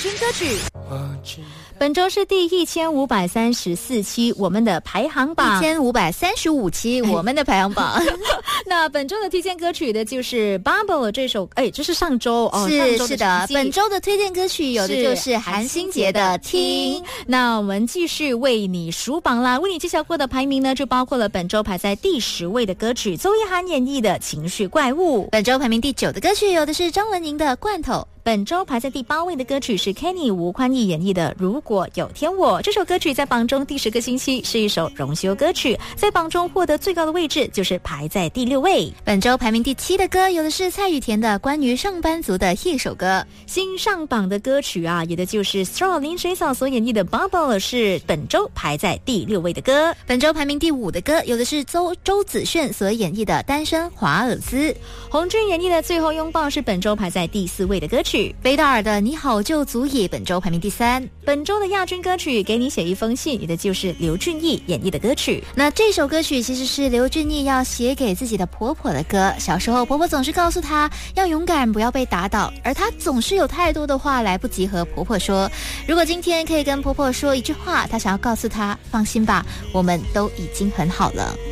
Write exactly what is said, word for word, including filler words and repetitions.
军歌曲。本周是第一千五百三十四期，我们的排行榜一千五百三十五期，我们的排行榜。 那本周的推荐歌曲的就是《Bubble》这首，哎，这是上周哦， 是上周是的，本周的推荐歌曲有的就是韩星杰的《听》。 那我们继续为你数榜啦，为你揭晓过的排名呢，就包括了本周排在第十位的歌曲，周一涵演绎的《情绪怪物》。 本周排名第九的歌曲有的是张文宁的《罐头》。 本周排在第八位的歌曲是 Kenny 吴宽义演绎的《如果有天我》。这首歌曲在榜中第十个星期，是一首荣休歌曲，在榜中获得最高的位置，就是排在第六位。 本周排名第七的歌有的是蔡雨田的关于上班族的一首歌。 新上榜的歌曲啊，也的就是 Straw 林水草所演绎的 Bubble， 是本周排在第六位的歌。 本周排名第五的歌有的是周周子炫所演绎的单身华尔兹。 洪俊演绎的最后拥抱是本周排在第四位的歌曲。 贝达尔的你好就足以本周排名第三。 本周的亚军歌曲给你写一封信，也的就是刘俊毅演绎的歌曲。 那这首歌曲其实是刘俊毅要写给自己的婆婆的歌。小时候婆婆总是告诉她要勇敢，不要被打倒，而她总是有太多的话来不及和婆婆说。如果今天可以跟婆婆说一句话，她想要告诉她，放心吧，我们都已经很好了。